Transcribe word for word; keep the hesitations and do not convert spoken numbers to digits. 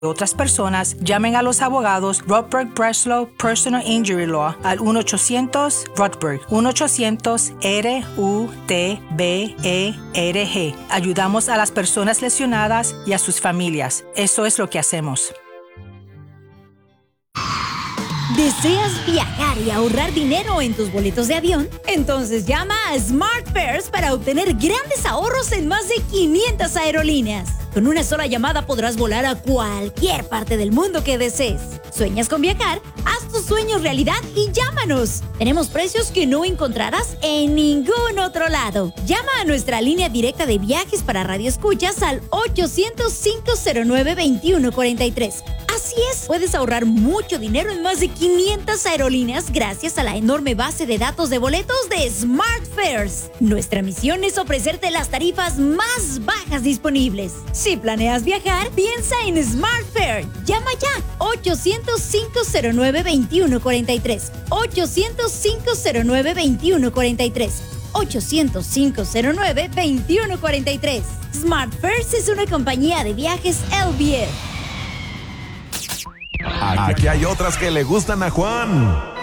otras personas, llamen a los abogados Rutberg Breslow Personal Injury Law al uno ochocientos Rutberg, uno ochocientos R U T B E R G. Ayudamos a las personas lesionadas y a sus familias. Eso es lo que hacemos. ¿Deseas viajar y ahorrar dinero en tus boletos de avión? Entonces llama a SmartFares para obtener grandes ahorros en más de quinientas aerolíneas. Con una sola llamada podrás volar a cualquier parte del mundo que desees. ¿Sueñas con viajar? Haz tus sueños realidad y llámanos. Tenemos precios que no encontrarás en ningún otro lado. Llama a nuestra línea directa de viajes para radioescuchas al ochocientos, cinco cero nueve, veintiuno cuarenta y tres. Así es, puedes ahorrar mucho dinero en más de quinientas aerolíneas gracias a la enorme base de datos de boletos de SmartFares. Nuestra misión es ofrecerte las tarifas más bajas disponibles. Si planeas viajar, piensa en SmartFare. Llama ya, ochocientos, cinco cero nueve, veintiuno cuarenta y tres. ochocientos, cinco cero nueve, veintiuno cuarenta y tres. ochocientos, cinco cero nueve, veintiuno cuarenta y tres. SmartFares es una compañía de viajes L V F. Aquí hay otras que le gustan a Juan.